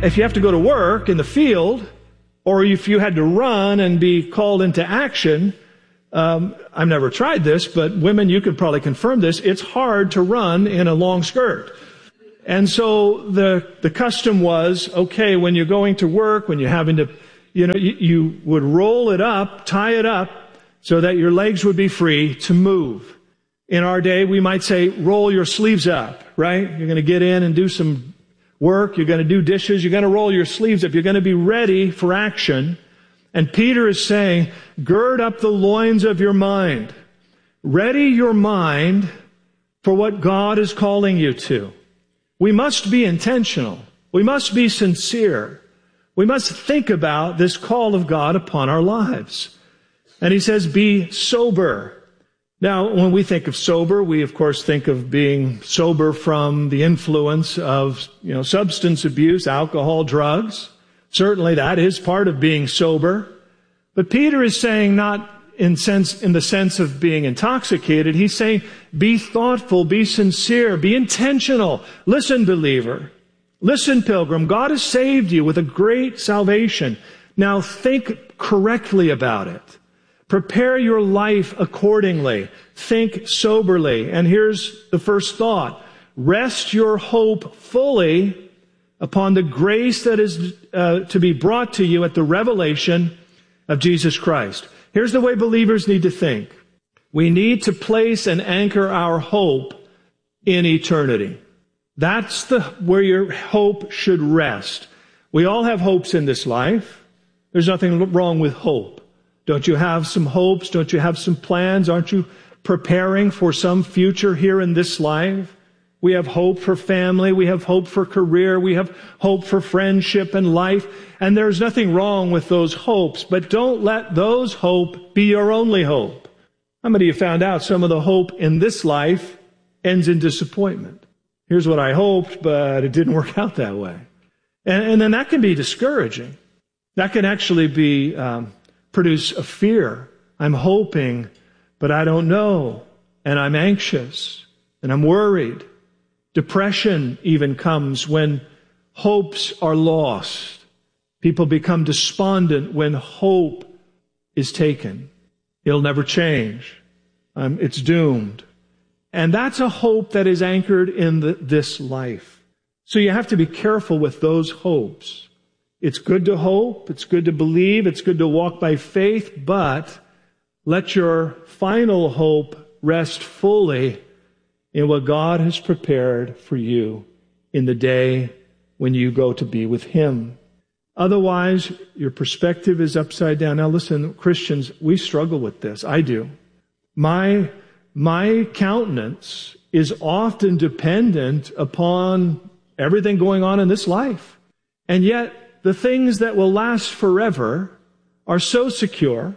if you have to go to work in the field, or if you had to run and be called into action, I've never tried this, but women, you could probably confirm this, it's hard to run in a long skirt. And so the custom was, okay, when you're going to work, when you're having to, you would roll it up, tie it up, so that your legs would be free to move. In our day, we might say, roll your sleeves up, right? You're going to get in and do some work. You're going to do dishes. You're going to roll your sleeves up. You're going to be ready for action. And Peter is saying, gird up the loins of your mind. Ready your mind for what God is calling you to. We must be intentional. We must be sincere. We must think about this call of God upon our lives. And he says, be sober. Now, when we think of sober, we of course think of being sober from the influence of, substance abuse, alcohol, drugs. Certainly that is part of being sober. But Peter is saying not in the sense of being intoxicated. He's saying, be thoughtful, be sincere, be intentional. Listen, believer. Listen, pilgrim. God has saved you with a great salvation. Now think correctly about it. Prepare your life accordingly. Think soberly. And here's the first thought. Rest your hope fully upon the grace that is to be brought to you at the revelation of Jesus Christ. Here's the way believers need to think. We need to place and anchor our hope in eternity. That's where your hope should rest. We all have hopes in this life. There's nothing wrong with hope. Don't you have some hopes? Don't you have some plans? Aren't you preparing for some future here in this life? We have hope for family. We have hope for career. We have hope for friendship and life. And there's nothing wrong with those hopes. But don't let those hope be your only hope. How many of you found out some of the hope in this life ends in disappointment? Here's what I hoped, but it didn't work out that way. And then that can be discouraging. That can actually be produce a fear. I'm hoping, but I don't know. And I'm anxious. And I'm worried. Depression even comes when hopes are lost. People become despondent when hope is taken. It'll never change. It's doomed. And that's a hope that is anchored in this life. So you have to be careful with those hopes. It's good to hope. It's good to believe. It's good to walk by faith. But let your final hope rest fully in what God has prepared for you in the day when you go to be with Him. Otherwise, your perspective is upside down. Now listen, Christians, we struggle with this. I do. My countenance is often dependent upon everything going on in this life. And yet, the things that will last forever are so secure,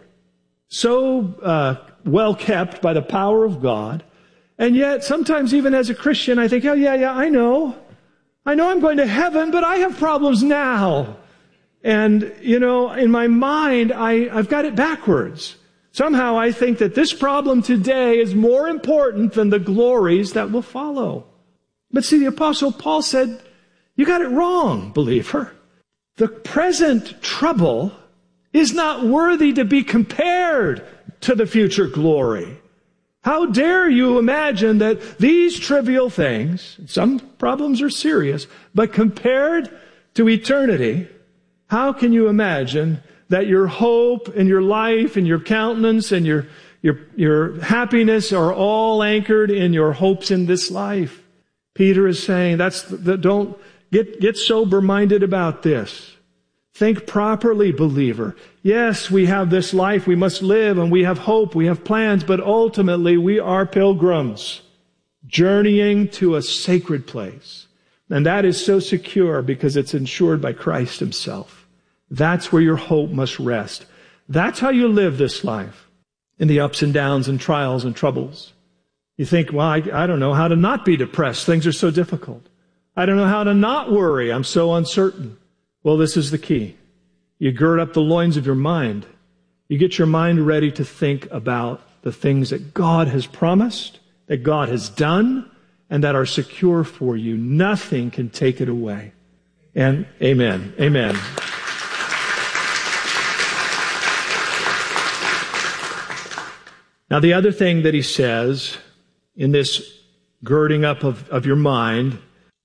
so well kept by the power of God. And yet, sometimes even as a Christian, I think, oh yeah, I know I'm going to heaven, but I have problems now. And, in my mind, I've got it backwards. Somehow I think that this problem today is more important than the glories that will follow. But see, the Apostle Paul said, you got it wrong, believer. The present trouble is not worthy to be compared to the future glory. How dare you imagine that these trivial things, some problems are serious, but compared to eternity, how can you imagine that your hope and your life and your countenance and your happiness are all anchored in your hopes in this life? Peter is saying don't get sober-minded about this. Think properly, believer. Yes, we have this life we must live, and we have hope, we have plans, but ultimately we are pilgrims journeying to a sacred place. And that is so secure because it's ensured by Christ Himself. That's where your hope must rest. That's how you live this life, in the ups and downs and trials and troubles. You think, well, I don't know how to not be depressed. Things are so difficult. I don't know how to not worry. I'm so uncertain. Well, this is the key. You gird up the loins of your mind. You get your mind ready to think about the things that God has promised, that God has done, and that are secure for you. Nothing can take it away. And amen. Amen. Now, the other thing that he says in this girding up of your mind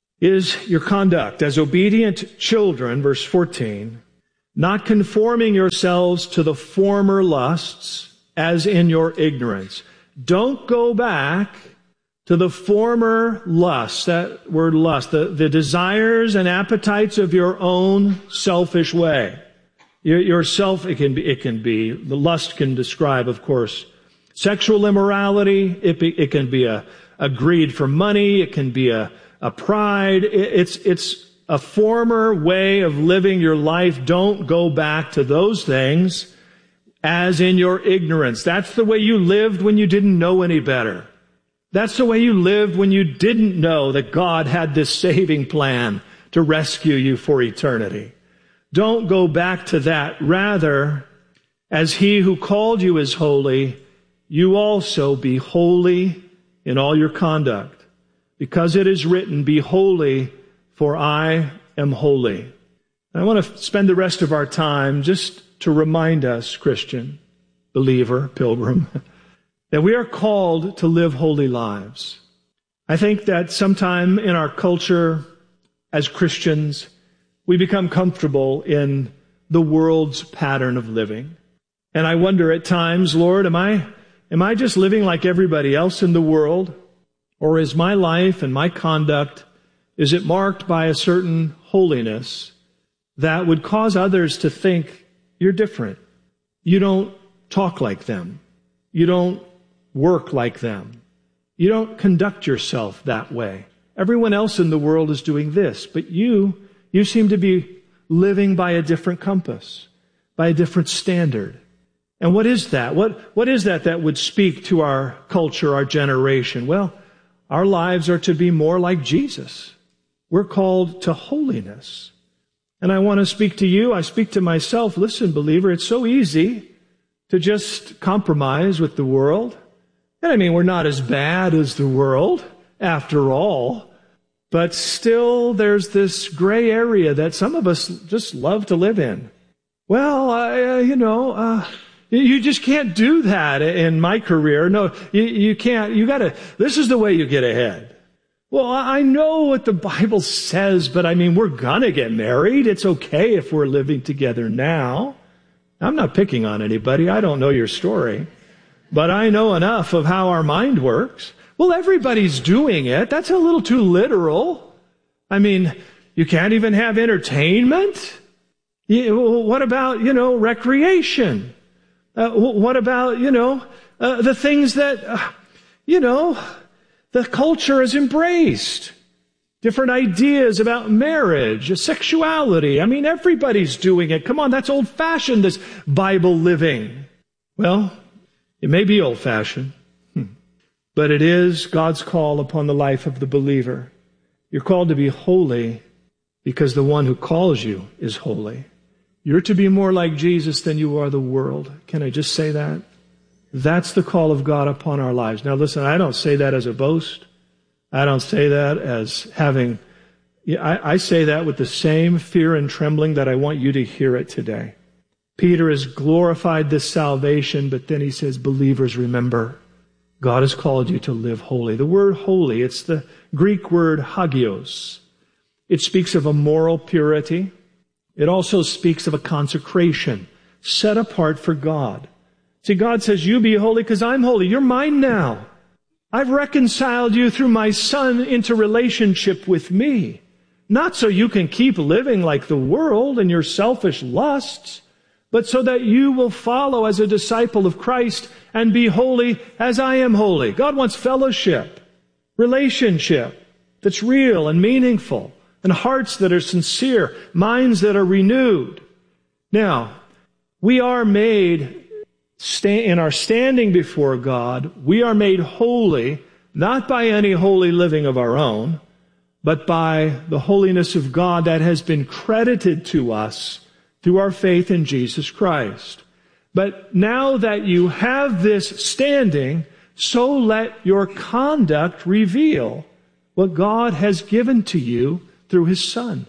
is your conduct. As obedient children, verse 14, not conforming yourselves to the former lusts as in your ignorance. Don't go back to the former lusts, that word lust, the desires and appetites of your own selfish way. Yourself, it can be, the lust can describe, of course, sexual immorality. It can be a greed for money. It can be a pride. It's a former way of living your life. Don't go back to those things as in your ignorance. That's the way you lived when you didn't know any better. That's the way you lived when you didn't know that God had this saving plan to rescue you for eternity. Don't go back to that. Rather, as He who called you is holy, you also be holy in all your conduct. Because it is written, be holy, for I am holy. I want to spend the rest of our time just to remind us, Christian, believer, pilgrim, that we are called to live holy lives. I think that sometime in our culture, as Christians, we become comfortable in the world's pattern of living. And I wonder at times, Lord, am I just living like everybody else in the world? Or is my life and my conduct, is it marked by a certain holiness that would cause others to think you're different? You don't talk like them. You don't work like them. You don't conduct yourself that way. Everyone else in the world is doing this, but you seem to be living by a different compass, by a different standard. And what is that? What is that would speak to our culture, our generation? Well, our lives are to be more like Jesus. We're called to holiness. And I want to speak to you. I speak to myself. Listen, believer, it's so easy to just compromise with the world. And I mean, we're not as bad as the world, after all. But still, there's this gray area that some of us just love to live in. Well, you just can't do that in my career. No, you can't. You gotta, this is the way you get ahead. Well, I know what the Bible says, but I mean, we're gonna get married. It's okay if we're living together now. I'm not picking on anybody. I don't know your story. But I know enough of how our mind works. Well, everybody's doing it. That's a little too literal. I mean, you can't even have entertainment. What about, recreation? What about, the things that, the culture has embraced? Different ideas about marriage, sexuality. I mean, everybody's doing it. Come on, that's old-fashioned, this Bible living. Well, it may be old-fashioned, but it is God's call upon the life of the believer. You're called to be holy because the one who calls you is holy. You're to be more like Jesus than you are the world. Can I just say that? That's the call of God upon our lives. Now listen, I don't say that as a boast. I don't say that as having... I say that with the same fear and trembling that I want you to hear it today. Peter has glorified this salvation, but then he says, believers, remember, God has called you to live holy. The word holy, it's the Greek word hagios. It speaks of a moral purity. It also speaks of a consecration, set apart for God. See, God says, you be holy because I'm holy. You're mine now. I've reconciled you through my Son into relationship with me. Not so you can keep living like the world and your selfish lusts, but so that you will follow as a disciple of Christ and be holy as I am holy. God wants fellowship, relationship that's real and meaningful, and hearts that are sincere, minds that are renewed. Now, we are made, in our standing before God, we are made holy, not by any holy living of our own, but by the holiness of God that has been credited to us through our faith in Jesus Christ. But now that you have this standing, so let your conduct reveal what God has given to you through His Son.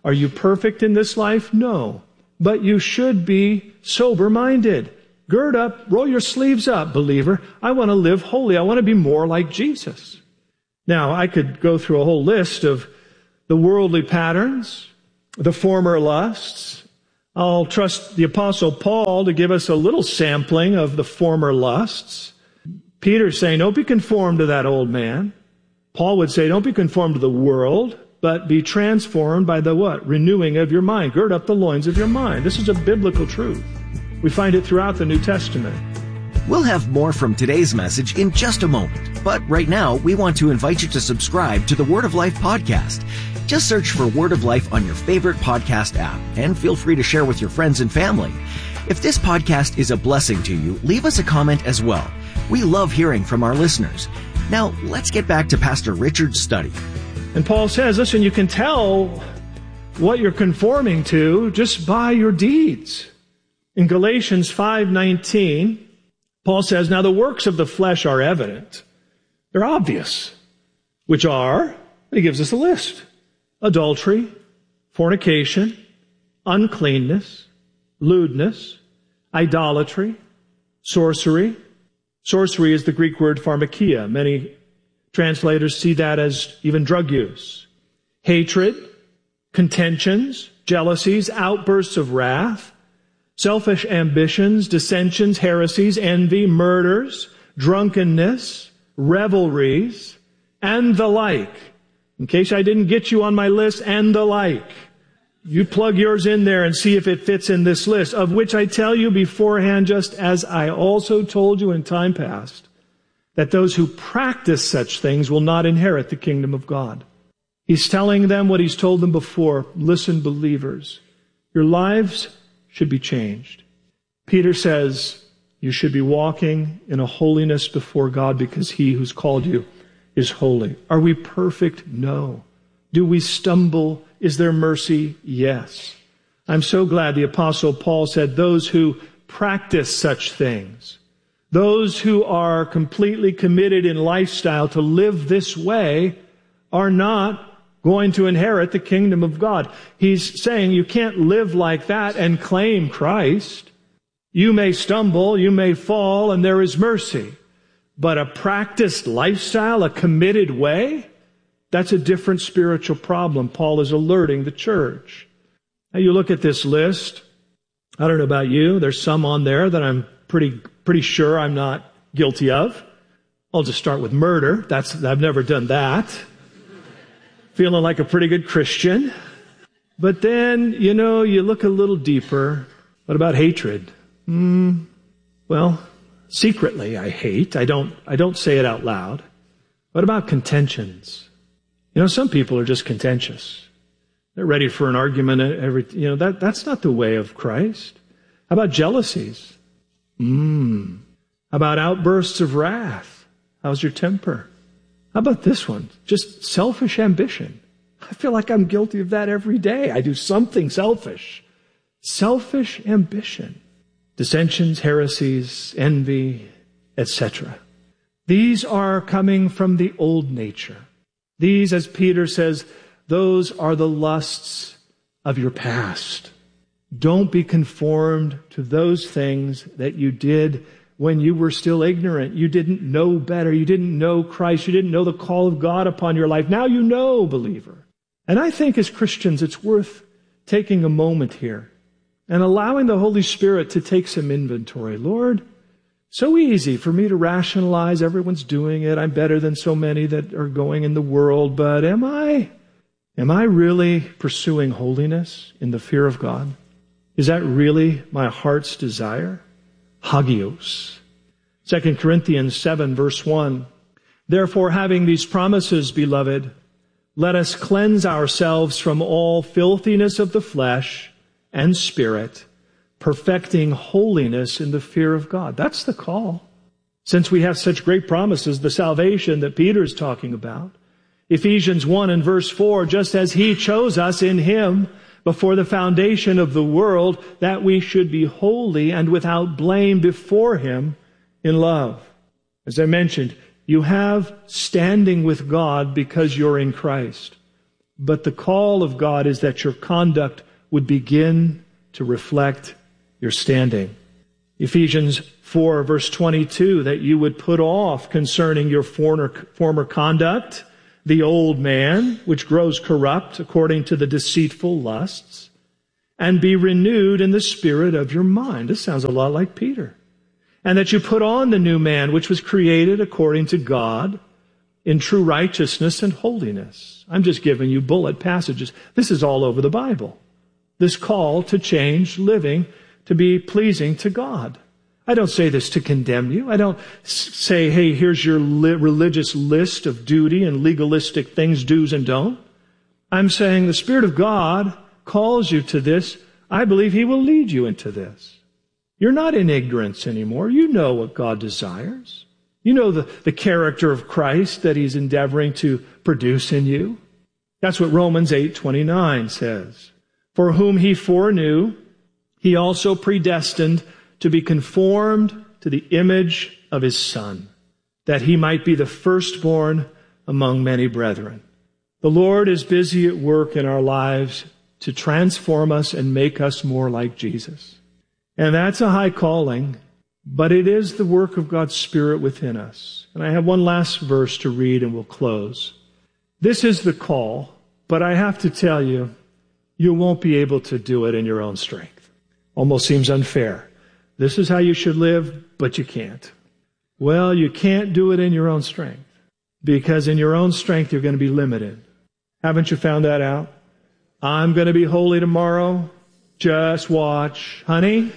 Are you perfect in this life? No. But you should be sober-minded. Gird up, roll your sleeves up, believer. I want to live holy. I want to be more like Jesus. Now, I could go through a whole list of the worldly patterns, the former lusts. I'll trust the Apostle Paul to give us a little sampling of the former lusts. Peter's saying, don't be conformed to that old man. Paul would say, don't be conformed to the world, but be transformed by the what? Renewing of your mind. Gird up the loins of your mind. This is a biblical truth. We find it throughout the New Testament. We'll have more from today's message in just a moment. But right now, we want to invite you to subscribe to the Word of Life podcast. Just search for Word of Life on your favorite podcast app, and feel free to share with your friends and family. If this podcast is a blessing to you, leave us a comment as well. We love hearing from our listeners. Now, let's get back to Pastor Richard's study. And Paul says, listen, you can tell what you're conforming to just by your deeds. In Galatians 5:19, Paul says, now the works of the flesh are evident. They're obvious, which are, he gives us a list: adultery, fornication, uncleanness, lewdness, idolatry, sorcery. Sorcery is the Greek word pharmakia. Many translators see that as even drug use. Hatred, contentions, jealousies, outbursts of wrath, selfish ambitions, dissensions, heresies, envy, murders, drunkenness, revelries, and the like. In case I didn't get you on my list, and the like. You plug yours in there and see if it fits in this list, of which I tell you beforehand, just as I also told you in time past, that those who practice such things will not inherit the kingdom of God. He's telling them what he's told them before. Listen, believers, your lives should be changed. Peter says you should be walking in a holiness before God because he who's called you is holy. Are we perfect? No. Do we stumble? Is there mercy? Yes. I'm so glad the Apostle Paul said those who practice such things, those who are completely committed in lifestyle to live this way, are not going to inherit the kingdom of God. He's saying you can't live like that and claim Christ. You may stumble, you may fall, and there is mercy. But a practiced lifestyle, a committed way, that's a different spiritual problem. Paul is alerting the church. Now you look at this list. I don't know about you. There's some on there that I'm pretty sure I'm not guilty of. I'll just start with murder. I've never done that. Feeling like a pretty good Christian. But then, you look a little deeper. What about hatred? Well, secretly I hate. I don't say it out loud. What about contentions? Some people are just contentious. They're ready for an argument. That's not the way of Christ. How about jealousies? How about outbursts of wrath? How's your temper? How about this one? Just selfish ambition. I feel like I'm guilty of that every day. I do something selfish. Selfish ambition. Dissensions, heresies, envy, etc. These are coming from the old nature. These, as Peter says, those are the lusts of your past. Don't be conformed to those things that you did when you were still ignorant. You didn't know better. You didn't know Christ. You didn't know the call of God upon your life. Now you know, believer. And I think as Christians, it's worth taking a moment here and allowing the Holy Spirit to take some inventory. Lord, so easy for me to rationalize everyone's doing it. I'm better than so many that are going in the world. But am I really pursuing holiness in the fear of God? Is that really my heart's desire? Hagios. 2 Corinthians 7, verse 1. Therefore, having these promises, beloved, let us cleanse ourselves from all filthiness of the flesh and spirit, perfecting holiness in the fear of God. That's the call. Since we have such great promises, the salvation that Peter is talking about. Ephesians 1 and verse 4, just as he chose us in him before the foundation of the world, that we should be holy and without blame before him in love. As I mentioned, you have standing with God because you're in Christ. But the call of God is that your conduct would begin to reflect your standing. Ephesians 4, verse 22, that you would put off concerning your former conduct the old man, which grows corrupt according to the deceitful lusts, and be renewed in the spirit of your mind. This sounds a lot like Peter. And that you put on the new man, which was created according to God in true righteousness and holiness. I'm just giving you bullet passages. This is all over the Bible. This call to change living to be pleasing to God. I don't say this to condemn you. I don't say, hey, here's your religious list of duty and legalistic things, do's and don't. I'm saying the Spirit of God calls you to this. I believe He will lead you into this. You're not in ignorance anymore. You know what God desires. You know the character of Christ that He's endeavoring to produce in you. That's what Romans 8:29 says. For whom He foreknew, He also predestined to be conformed to the image of His Son, that He might be the firstborn among many brethren. The Lord is busy at work in our lives to transform us and make us more like Jesus. And that's a high calling, but it is the work of God's Spirit within us. And I have one last verse to read and we'll close. This is the call, but I have to tell you, you won't be able to do it in your own strength. Almost seems unfair. This is how you should live, but you can't. Well, you can't do it in your own strength, because in your own strength you're going to be limited. Haven't you found that out? I'm going to be holy tomorrow. Just watch. Honey,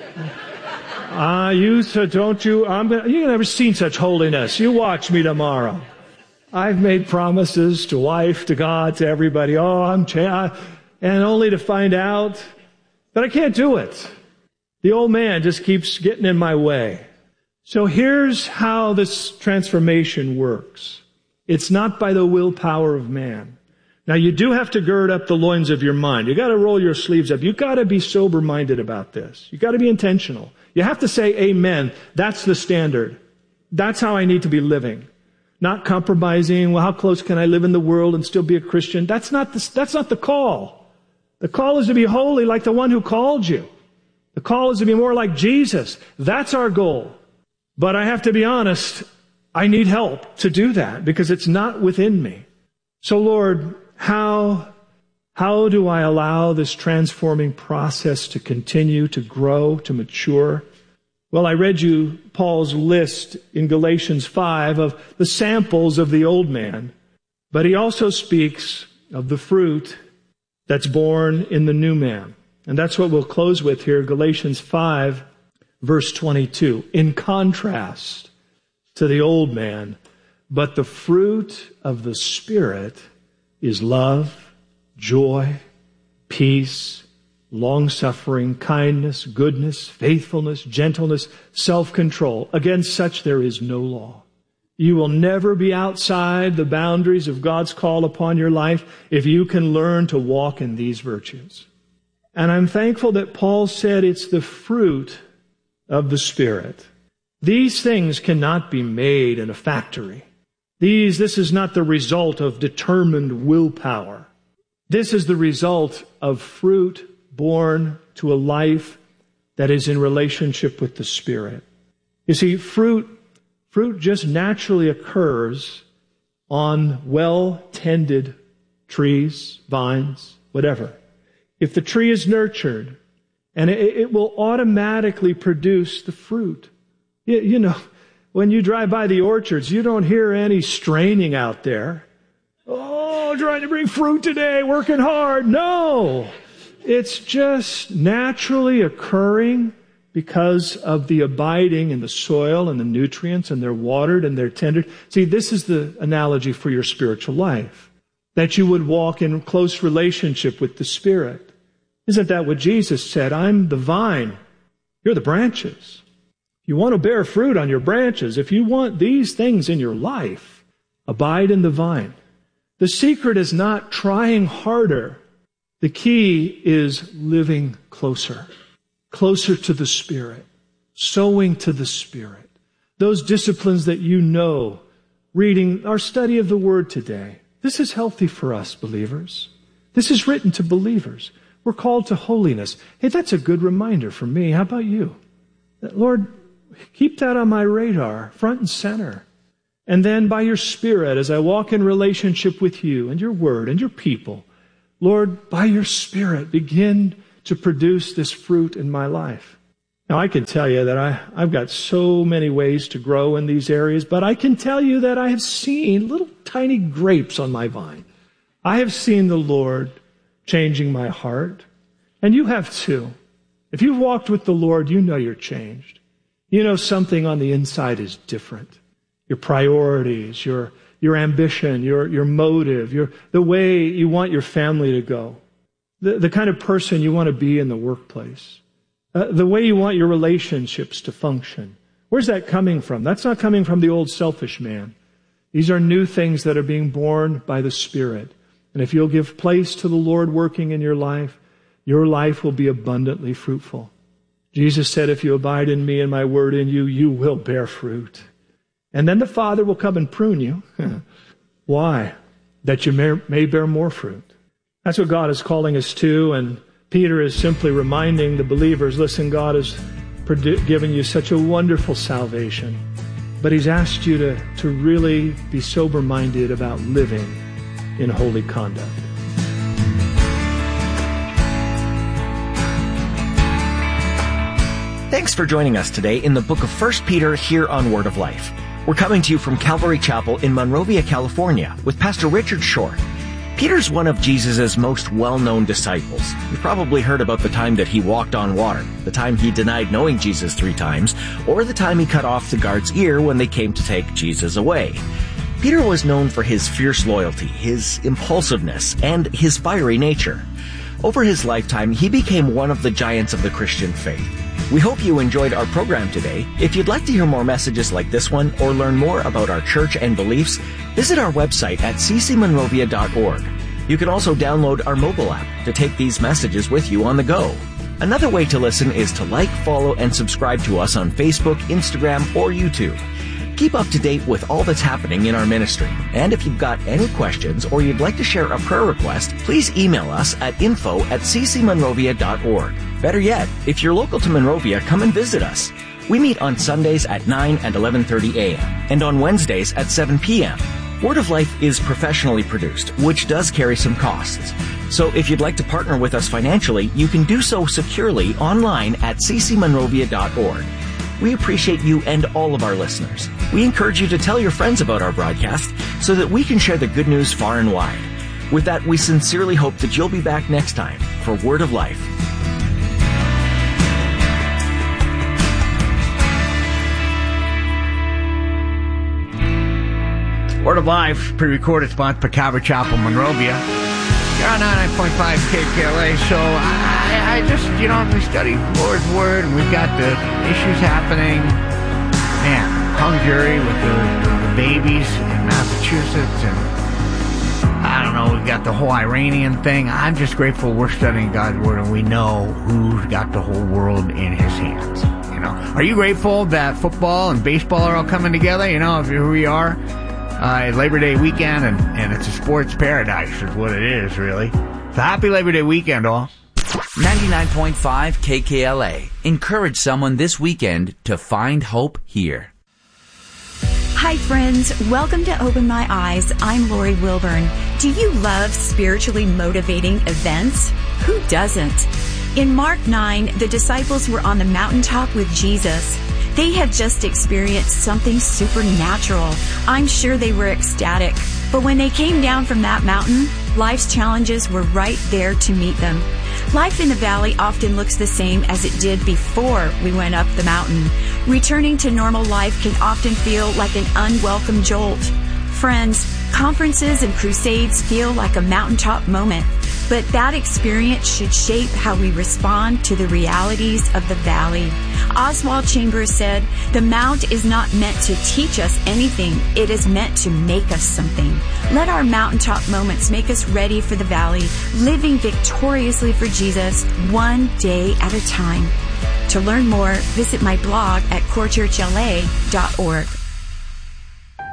you've never seen such holiness. You watch me tomorrow. I've made promises to wife, to God, to everybody. And only to find out that I can't do it. The old man just keeps getting in my way. So here's how this transformation works. It's not by the willpower of man. Now you do have to gird up the loins of your mind. You got to roll your sleeves up. You got to be sober-minded about this. You got to be intentional. You have to say amen. That's the standard. That's how I need to be living. Not compromising. Well, how close can I live in the world and still be a Christian? That's not the call. The call is to be holy like the one who called you. The call is to be more like Jesus. That's our goal. But I have to be honest, I need help to do that because it's not within me. So Lord, how do I allow this transforming process to continue, to grow, to mature? Well, I read you Paul's list in Galatians 5 of the samples of the old man, but he also speaks of the fruit that's born in the new man. And that's what we'll close with here, Galatians 5, verse 22. In contrast to the old man, but the fruit of the Spirit is love, joy, peace, long-suffering, kindness, goodness, faithfulness, gentleness, self-control. Against such there is no law. You will never be outside the boundaries of God's call upon your life if you can learn to walk in these virtues. And I'm thankful that Paul said it's the fruit of the Spirit. These things cannot be made in a factory. This is not the result of determined willpower. This is the result of fruit born to a life that is in relationship with the Spirit. You see, fruit just naturally occurs on well-tended trees, vines, whatever. If the tree is nurtured, and it will automatically produce the fruit. You know, when you drive by the orchards, you don't hear any straining out there. Oh, trying to bring fruit today, working hard. No, it's just naturally occurring because of the abiding in the soil and the nutrients, and they're watered and they're tended. See, this is the analogy for your spiritual life, that you would walk in close relationship with the Spirit. Isn't that what Jesus said? I'm the vine. You're the branches. You want to bear fruit on your branches. If you want these things in your life, abide in the vine. The secret is not trying harder. The key is living closer to the Spirit, sowing to the Spirit. Those disciplines that you know, reading our study of the Word today, This is healthy for us, believers. This is written to believers. We're called to holiness. Hey, that's a good reminder for me. How about you? Lord, keep that on my radar, front and center. And then by your Spirit, as I walk in relationship with you and your word and your people, Lord, by your Spirit, begin to produce this fruit in my life. Now, I can tell you that I've got so many ways to grow in these areas, but I can tell you that I have seen little tiny grapes on my vine. I have seen the Lord changing my heart, and you have too. If you've walked with the Lord, you know you're changed. You know something on the inside is different. Your priorities, your ambition, your motive, the way you want your family to go, the kind of person you want to be in the workplace, the way you want your relationships to function. Where's that coming from? That's not coming from the old selfish man. These are new things that are being born by the Spirit. And if you'll give place to the Lord working in your life will be abundantly fruitful. Jesus said, if you abide in me and my word in you, you will bear fruit. And then the Father will come and prune you. Why? That you may bear more fruit. That's what God is calling us to, and Peter is simply reminding the believers, listen, God has given you such a wonderful salvation, but He's asked you to really be sober-minded about living in holy conduct. Thanks for joining us today in the book of 1 Peter here on Word of Life. We're coming to you from Calvary Chapel in Monrovia, California, with Pastor Richard Short. Peter's one of Jesus' most well-known disciples. You've probably heard about the time that he walked on water, the time he denied knowing Jesus 3 times, or the time he cut off the guard's ear when they came to take Jesus away. Peter was known for his fierce loyalty, his impulsiveness, and his fiery nature. Over his lifetime, he became one of the giants of the Christian faith. We hope you enjoyed our program today. If you'd like to hear more messages like this one or learn more about our church and beliefs, visit our website at ccmonrovia.org. You can also download our mobile app to take these messages with you on the go. Another way to listen is to like, follow, and subscribe to us on Facebook, Instagram, or YouTube. Keep up to date with all that's happening in our ministry. And if you've got any questions or you'd like to share a prayer request, please email us at info@ccmonrovia.org. Better yet, if you're local to Monrovia, come and visit us. We meet on Sundays at 9 and 11:30 a.m. and on Wednesdays at 7 p.m. Word of Life is professionally produced, which does carry some costs. So if you'd like to partner with us financially, you can do so securely online at ccmonrovia.org. We appreciate you and all of our listeners. We encourage you to tell your friends about our broadcast so that we can share the good news far and wide. With that, we sincerely hope that you'll be back next time for Word of Life. Word of Life, pre-recorded, sponsored by Calvary Chapel, Monrovia. You're on 99.5 KKLA, so I just, we study Lord's Word, and we've got the issues happening. Man, hung jury with the babies in Massachusetts, and I don't know, we've got the whole Iranian thing. I'm just grateful we're studying God's Word, and we know who's got the whole world in His hands. Are you grateful that football and baseball are all coming together? Here we are. Labor Day weekend, and it's a sports paradise is what it is, really. So happy Labor Day weekend, all. 99.5 KKLA. Encourage someone this weekend to find hope here. Hi, friends. Welcome to Open My Eyes. I'm Lori Wilburn. Do you love spiritually motivating events? Who doesn't? In Mark 9, the disciples were on the mountaintop with Jesus. They had just experienced something supernatural. I'm sure they were ecstatic. But when they came down from that mountain, life's challenges were right there to meet them. Life in the valley often looks the same as it did before we went up the mountain. Returning to normal life can often feel like an unwelcome jolt. Friends, conferences and crusades feel like a mountaintop moment, but that experience should shape how we respond to the realities of the valley. Oswald Chambers said, "The mount is not meant to teach us anything. It is meant to make us something." Let our mountaintop moments make us ready for the valley, living victoriously for Jesus, one day at a time. To learn more, visit my blog at corechurchla.org.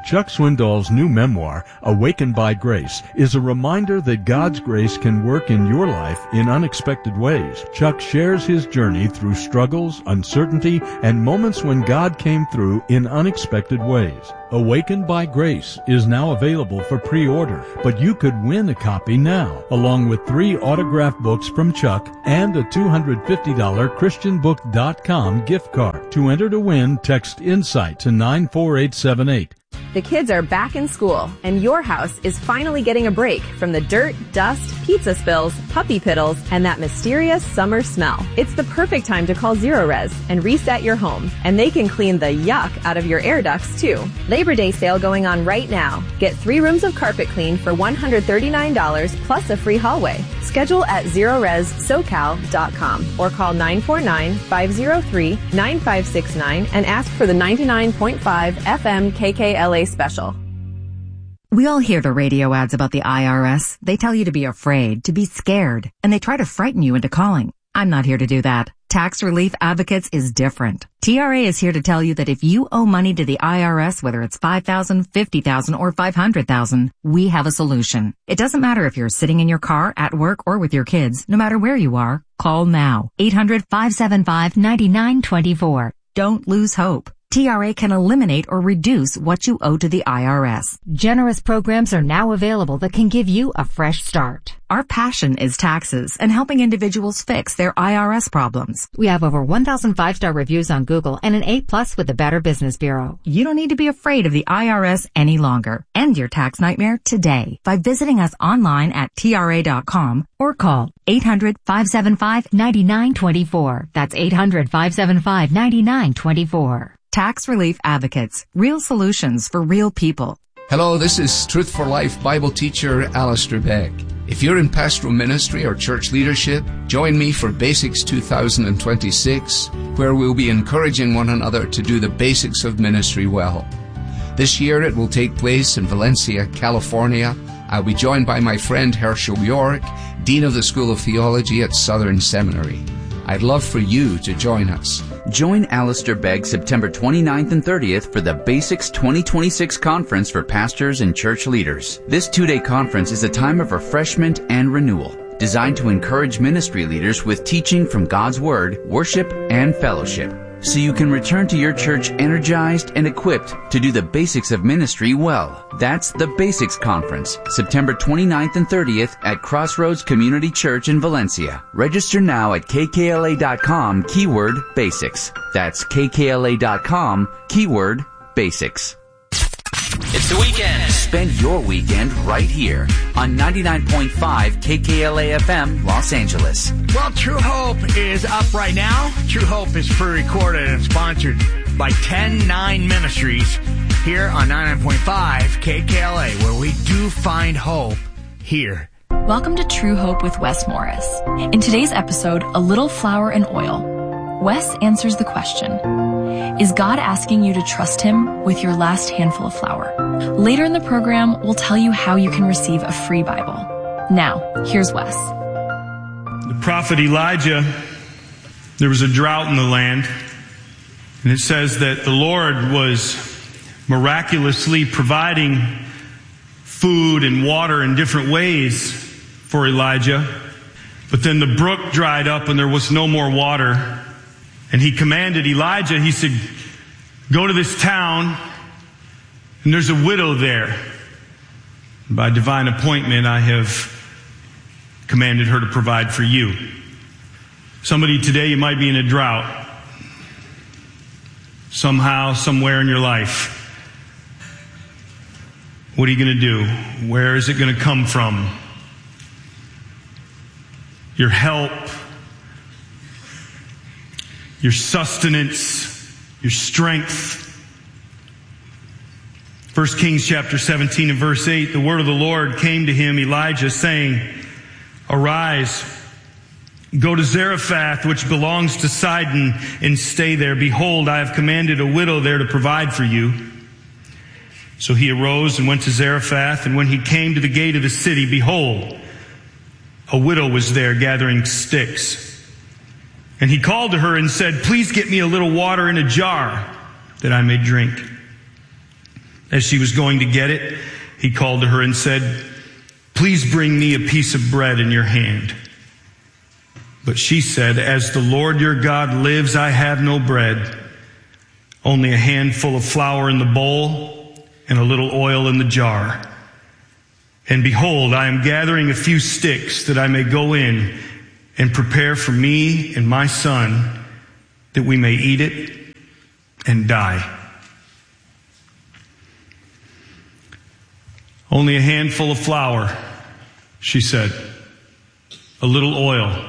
Chuck Swindoll's new memoir, Awakened by Grace, is a reminder that God's grace can work in your life in unexpected ways. Chuck shares his journey through struggles, uncertainty, and moments when God came through in unexpected ways. Awakened by Grace is now available for pre-order, but you could win a copy now, along with 3 autographed books from Chuck and a $250 ChristianBook.com gift card. To enter to win, text INSIGHT to 94878. The kids are back in school, and your house is finally getting a break from the dirt, dust, pizza spills, puppy piddles, and that mysterious summer smell. It's the perfect time to call Zerorez and reset your home, and they can clean the yuck out of your air ducts too. Labor Day sale going on right now. Get 3 rooms of carpet clean for $139 plus a free hallway. Schedule at ZerorezSoCal.com or call 949-503-9569 and ask for the 99.5 FM KKLA special. We all hear the radio ads about the IRS. They tell you to be afraid, to be scared, and they try to frighten you into calling. I'm not here to do that. Tax Relief Advocates is different. TRA is here to tell you that if you owe money to the IRS, whether it's $5,000, $50,000, or $500,000, we have a solution. It doesn't matter if you're sitting in your car, at work, or with your kids. No matter where you are, call now. 800-575-9924. Don't lose hope. TRA can eliminate or reduce what you owe to the IRS. Generous programs are now available that can give you a fresh start. Our passion is taxes and helping individuals fix their IRS problems. We have over 1,000 5-star reviews on Google and an A+ with the Better Business Bureau. You don't need to be afraid of the IRS any longer. End your tax nightmare today by visiting us online at TRA.com or call 800-575-9924. That's 800-575-9924. Tax Relief Advocates. Real solutions for real people. Hello, this is Truth for Life Bible teacher Alistair Begg. If you're in pastoral ministry or church leadership, join me for Basics 2026, where we'll be encouraging one another to do the basics of ministry well. This year it will take place in Valencia, California. I'll be joined by my friend Herschel York, Dean of the School of Theology at Southern Seminary. I'd love for you to join us. Join Alistair Begg September 29th and 30th for the Basics 2026 Conference for Pastors and Church Leaders. This 2-day conference is a time of refreshment and renewal, designed to encourage ministry leaders with teaching from God's Word, worship, and fellowship, so you can return to your church energized and equipped to do the basics of ministry well. That's the Basics Conference, September 29th and 30th at Crossroads Community Church in Valencia. Register now at kkla.com, keyword basics. That's kkla.com, keyword basics. It's the weekend. Spend your weekend right here on 99.5 KKLA FM, Los Angeles. Well, True Hope is up right now. True Hope is pre-recorded and sponsored by 10-9 Ministries here on 99.5 KKLA, where we do find hope here. Welcome to True Hope with Wes Morris. In today's episode, A Little Flour and Oil, Wes answers the question, is God asking you to trust Him with your last handful of flour? Later in the program, we'll tell you how you can receive a free Bible. Now, here's Wes. The prophet Elijah, there was a drought in the land, and it says that the Lord was miraculously providing food and water in different ways for Elijah. But then the brook dried up and there was no more water. And he commanded Elijah, he said, go to this town, and there's a widow there. By divine appointment, I have commanded her to provide for you. Somebody today, you might be in a drought. Somehow, somewhere in your life. What are you going to do? Where is it going to come from? Your help, your sustenance, your strength. 1 Kings chapter 17 and verse 8, the word of the Lord came to him, Elijah, saying, arise, go to Zarephath, which belongs to Sidon, and stay there. Behold, I have commanded a widow there to provide for you. So he arose and went to Zarephath, and when he came to the gate of the city, behold, a widow was there gathering sticks. And he called to her and said, please get me a little water in a jar that I may drink. As she was going to get it, he called to her and said, "Please bring me a piece of bread in your hand." But she said, "As the Lord your God lives, I have no bread, only a handful of flour in the bowl and a little oil in the jar. And behold, I am gathering a few sticks that I may go in and prepare for me and my son, that we may eat it and die." "Only a handful of flour," she said, "a little oil."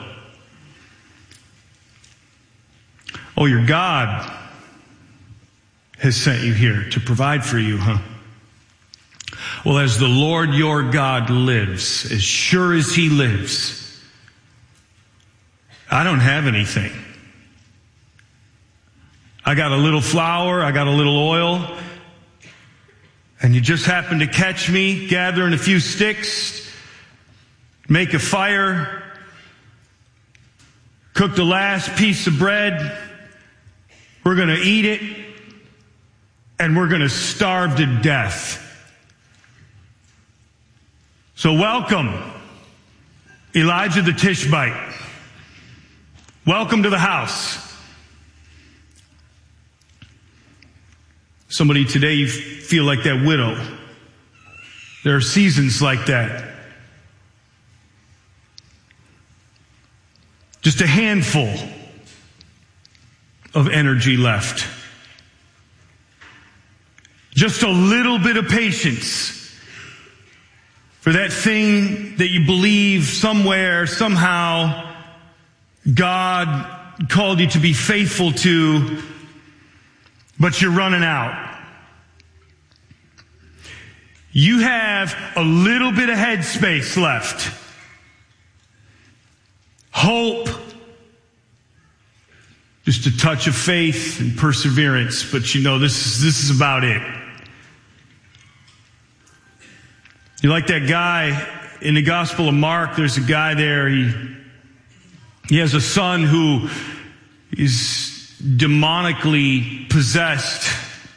"Oh, your God has sent you here to provide for you, huh? Well, as the Lord your God lives, as sure as he lives, I don't have anything. I got a little flour, I got a little oil, and you just happened to catch me gathering a few sticks, make a fire, cook the last piece of bread. We're going to eat it, and we're going to starve to death. So welcome, Elijah the Tishbite. Welcome to the house." Somebody today, you feel like that widow. There are seasons like that. Just a handful of energy left. Just a little bit of patience for that thing that you believe somewhere, somehow, God called you to be faithful to, but you're running out. You have a little bit of headspace left. Hope. Just a touch of faith and perseverance, but you know this is about it. You like that guy in the Gospel of Mark, there's a guy there, he has a son who is demonically possessed.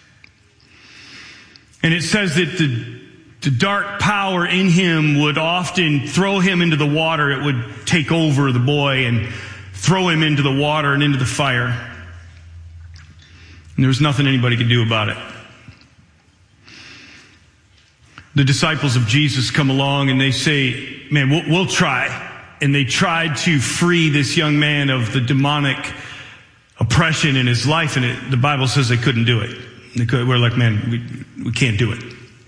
And it says that the dark power in him would often throw him into the water. It would take over the boy and throw him into the water and into the fire. And there was nothing anybody could do about it. The disciples of Jesus come along and they say, "Man, we'll try." And they tried to free this young man of the demonic oppression in his life, and the Bible says they couldn't do it. We're like, "Man, we can't do it."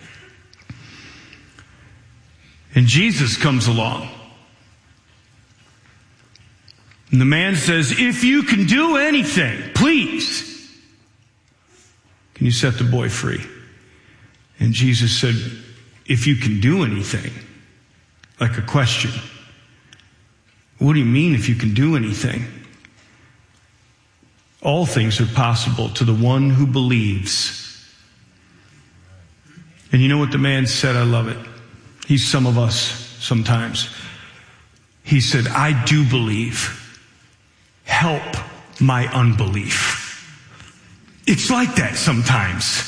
And Jesus comes along. And the man says, "If you can do anything, please, can you set the boy free?" And Jesus said, "If you can do anything," like a question. What do you mean if you can do anything? All things are possible to the one who believes. And you know what the man said? I love it. He's some of us sometimes. He said, "I do believe. Help my unbelief." It's like that sometimes.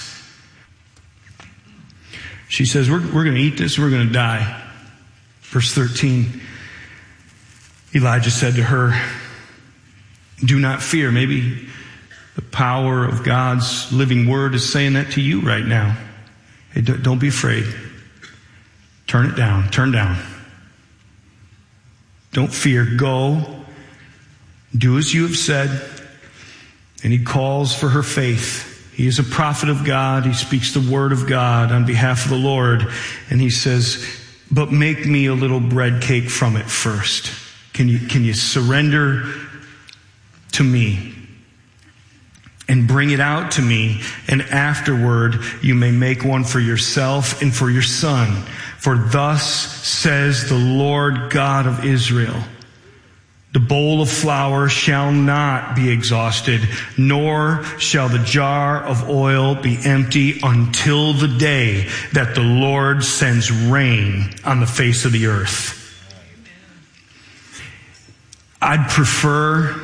She says, we're going to eat this, we're going to die. Verse 13, Elijah said to her, "Do not fear." Maybe the power of God's living word is saying that to you right now. Hey, don't be afraid. Turn it down. Turn down. Don't fear. Go. Do as you have said. And he calls for her faith. He is a prophet of God. He speaks the word of God on behalf of the Lord. And he says, "But make me a little bread cake from it first. Can you surrender to me and bring it out to me? And afterward you may make one for yourself and for your son. For thus says the Lord God of Israel, the bowl of flour shall not be exhausted, nor shall the jar of oil be empty until the day that the Lord sends rain on the face of the earth." I'd prefer,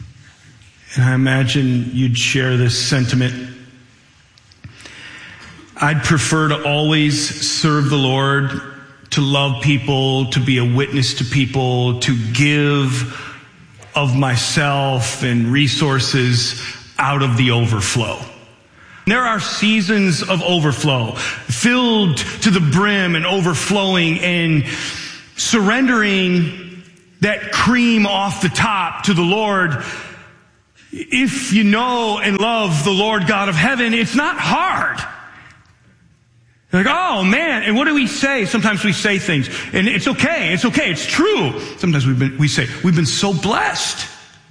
and I imagine you'd share this sentiment, I'd prefer to always serve the Lord, to love people, to be a witness to people, to give of myself and resources out of the overflow. There are seasons of overflow, filled to the brim and overflowing and surrendering that cream off the top to the Lord. If you know and love the Lord God of heaven, it's not hard. You're like, oh man, and what do we say? Sometimes we say things, and it's okay, it's true. Sometimes we say, we've been so blessed.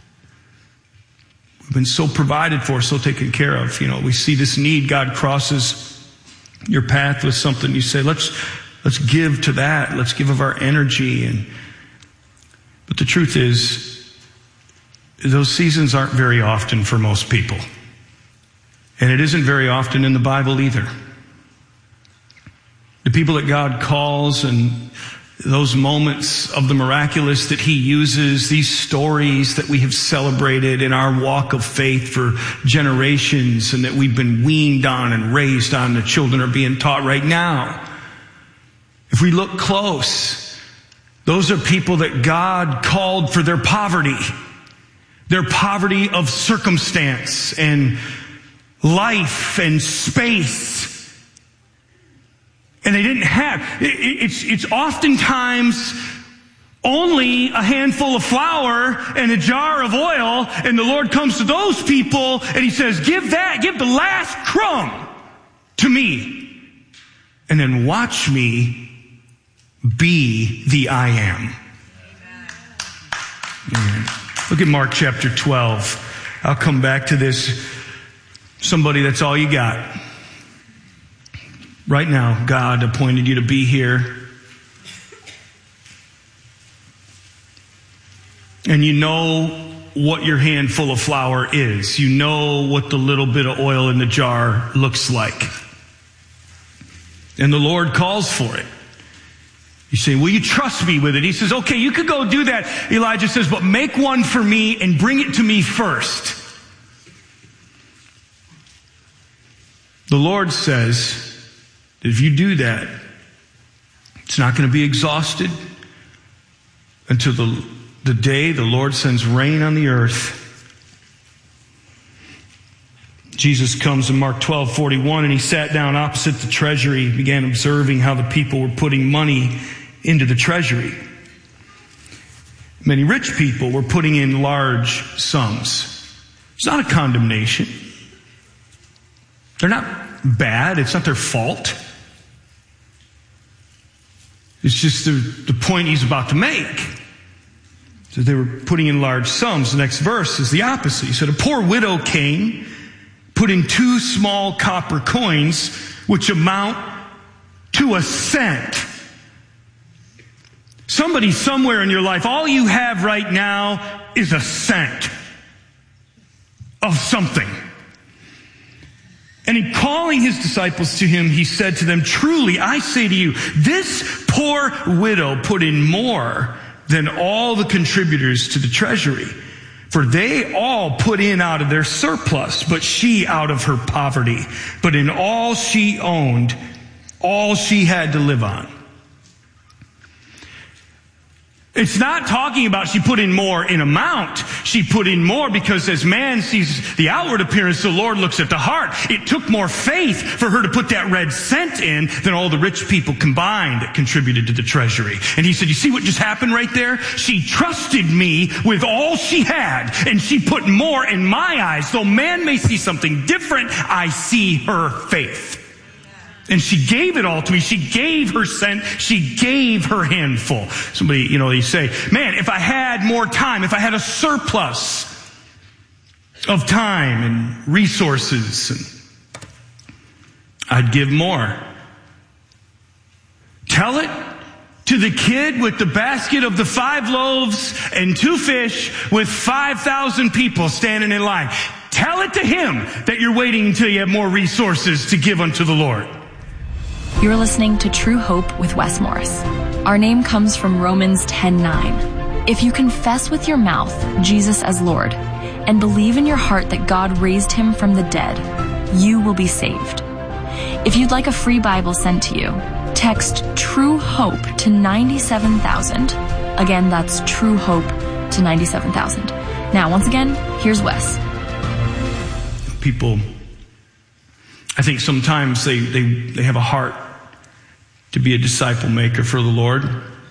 We've been so provided for, so taken care of. We see this need, God crosses your path with something. You say, let's give to that. Let's give of our energy. But the truth is, those seasons aren't very often for most people. And it isn't very often in the Bible either. The people that God calls and those moments of the miraculous that He uses, these stories that we have celebrated in our walk of faith for generations and that we've been weaned on and raised on, the children are being taught right now. If we look close, those are people that God called for their poverty of circumstance and life and space. And they didn't have, it's oftentimes only a handful of flour and a jar of oil, and the Lord comes to those people and He says, give the last crumb to me, and then watch me be the I am. Amen. Look at Mark chapter 12. I'll come back to this. Somebody that's all you got. Right now, God appointed you to be here. And you know what your handful of flour is. You know what the little bit of oil in the jar looks like. And the Lord calls for it. You say, will you trust me with it? He says, okay, you could go do that. Elijah says, but make one for me and bring it to me first. The Lord says, if you do that, it's not going to be exhausted until the day the Lord sends rain on the earth. Jesus comes in Mark 12:41, and He sat down opposite the treasury, began observing how the people were putting money into the treasury. Many rich people were putting in large sums. It's not a condemnation. They're not bad. It's not their fault. It's just the point he's about to make. So they were putting in large sums. The next verse is the opposite. He said, a poor widow came, put in 2 small copper coins, which amount to a cent. Somebody somewhere in your life, all you have right now is a cent of something. And in calling His disciples to Him, He said to them, truly, I say to you, this poor widow put in more than all the contributors to the treasury. For they all put in out of their surplus, but she out of her poverty. But in all she owned, all she had to live on. It's not talking about she put in more in amount. She put in more because as man sees the outward appearance, the Lord looks at the heart. It took more faith for her to put that red cent in than all the rich people combined that contributed to the treasury. And He said, you see what just happened right there? She trusted me with all she had, and she put more in my eyes. Though man may see something different, I see her faith. And she gave it all to me. She gave her cent. She gave her handful. Somebody, they say, man, if I had more time, if I had a surplus of time and resources, I'd give more. Tell it to the kid with the basket of the 5 loaves and 2 fish with 5,000 people standing in line. Tell it to him that you're waiting until you have more resources to give unto the Lord. You're listening to True Hope with Wes Morris. Our name comes from Romans 10:9. If you confess with your mouth Jesus as Lord and believe in your heart that God raised Him from the dead, you will be saved. If you'd like a free Bible sent to you, text True Hope to 97,000. Again, that's True Hope to 97,000. Now, once again, here's Wes. People, I think sometimes they have a heart to be a disciple maker for the Lord,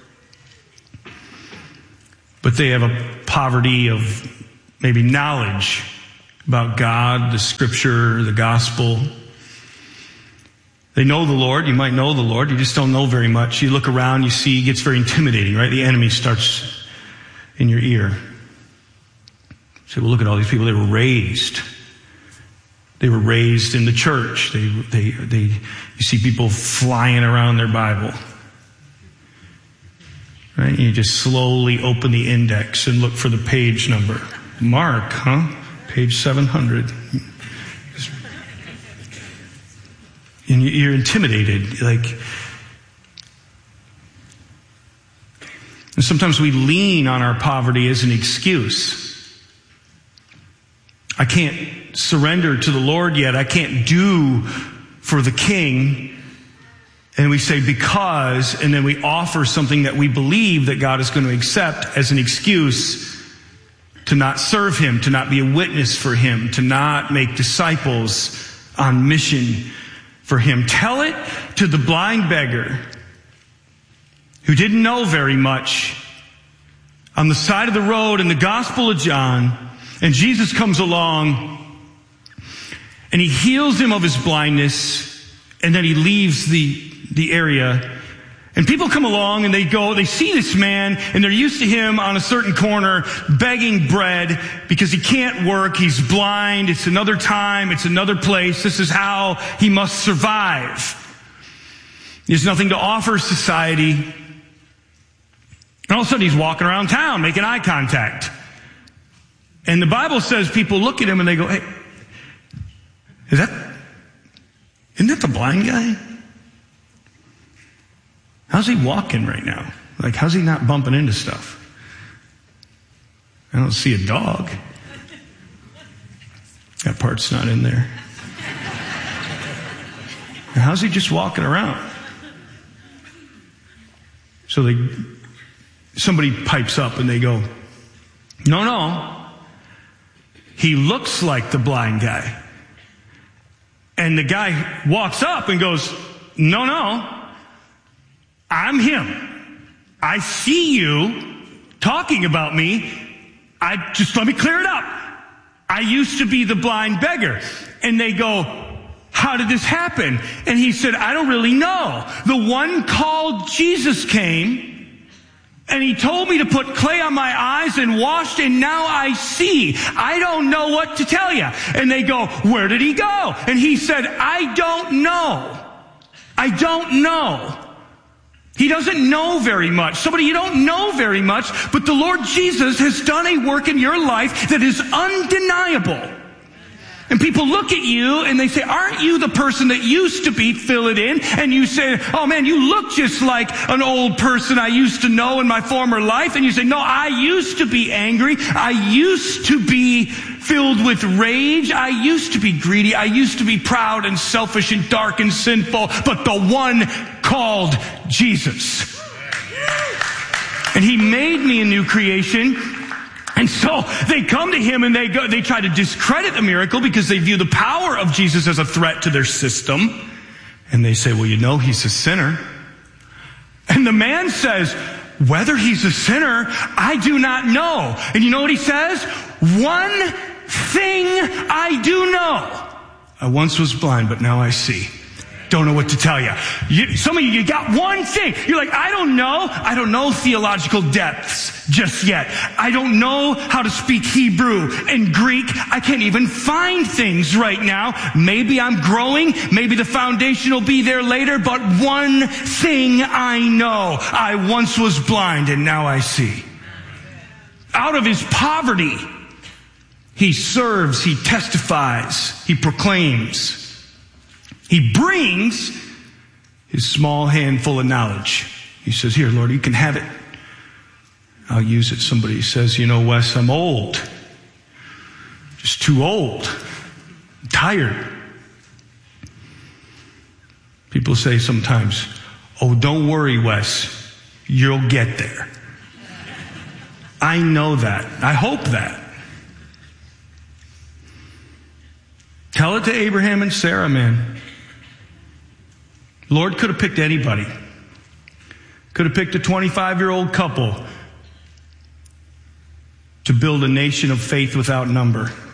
but they have a poverty of maybe knowledge about God, the Scripture, the gospel. They know the Lord. You might know the Lord. You just don't know very much. You look around, you see, it gets very intimidating, right? The enemy starts in your ear. You say, well, look at all these people. They were raised in the church. You see people flying around their Bible. Right? You just slowly open the index and look for the page number. Mark, huh? Page 700. And you're intimidated. And sometimes we lean on our poverty as an excuse. I can't surrender to the Lord yet. I can't do for the King. And we say because, and then we offer something that we believe that God is going to accept as an excuse to not serve Him, to not be a witness for Him, to not make disciples on mission for Him. Tell it to the blind beggar who didn't know very much on the side of the road in the Gospel of John, and Jesus comes along and He heals him of his blindness, and then He leaves the area. And people come along and they see this man, and they're used to him on a certain corner begging bread because he can't work, he's blind, it's another time, it's another place, this is how he must survive. There's nothing to offer society. And all of a sudden he's walking around town making eye contact. And the Bible says people look at him and they go, hey, isn't that the blind guy? How's he walking right now? How's he not bumping into stuff? I don't see a dog. That part's not in there. And how's he just walking around? So somebody pipes up and they go, no, he looks like the blind guy. And the guy walks up and goes, no, I'm him. I see you talking about me. Let me clear it up. I used to be the blind beggar. And they go, how did this happen? And he said, I don't really know. The one called Jesus came, and He told me to put clay on my eyes and washed, and now I see. I don't know what to tell you. And they go, where did He go? And he said, I don't know. He doesn't know very much. Somebody, you don't know very much, but the Lord Jesus has done a work in your life that is undeniable. And people look at you and they say, aren't you the person that used to be? Fill it in. And you say, oh man, you look just like an old person I used to know in my former life. And you say, no, I used to be angry. I used to be filled with rage. I used to be greedy. I used to be proud and selfish and dark and sinful. But the one called Jesus. And He made me a new creation. And so they come to Him and they try to discredit the miracle because they view the power of Jesus as a threat to their system. And they say, well, He's a sinner. And the man says, whether he's a sinner, I do not know. And you know what he says? One thing I do know. I once was blind, but now I see. Don't know what to tell you. Some of you got one thing. You're like, I don't know theological depths just yet. I don't know how to speak Hebrew and Greek. I can't even find things right now. Maybe I'm growing. Maybe the foundation will be there later. But one thing I know. I once was blind and now I see. Out of his poverty, he serves, he testifies, he proclaims. He brings his small handful of knowledge. He says, here, Lord, you can have it. I'll use it. Somebody says, Wes, I'm old. Just too old. I'm tired. People say sometimes, oh, don't worry, Wes, you'll get there. I know that. I hope that. Tell it to Abraham and Sarah, man. Lord could have picked anybody. Could have picked a 25-year-old couple to build a nation of faith without number.